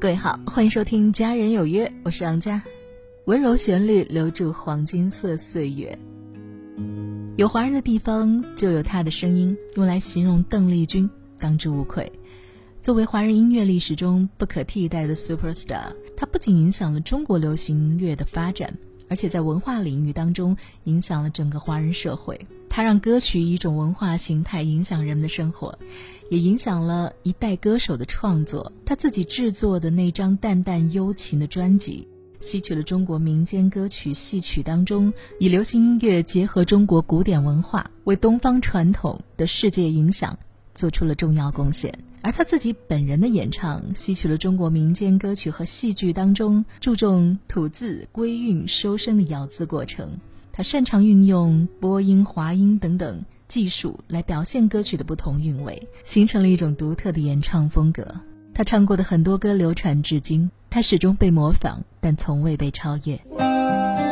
各位好，欢迎收听家人有约，我是杨佳。温柔旋律留住黄金色岁月，有华人的地方就有他的声音，用来形容邓丽君当之无愧。作为华人音乐历史中不可替代的 superstar， 他不仅影响了中国流行音乐的发展，而且在文化领域当中影响了整个华人社会。他让歌曲以一种文化形态影响人们的生活，也影响了一代歌手的创作。他自己制作的那张淡淡幽情的专辑，吸取了中国民间歌曲戏曲当中以流行音乐结合中国古典文化，为东方传统的世界影响做出了重要贡献。而他自己本人的演唱吸取了中国民间歌曲和戏剧当中注重吐字归韵收声的咬字过程。他擅长运用播音滑音等等技术来表现歌曲的不同韵味，形成了一种独特的演唱风格。他唱过的很多歌流传至今，他始终被模仿，但从未被超越。